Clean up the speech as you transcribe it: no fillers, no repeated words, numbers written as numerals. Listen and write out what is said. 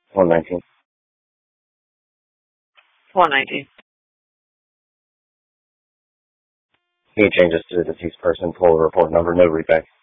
119. 119. Any changes to the deceased person, pull the report number, no readback.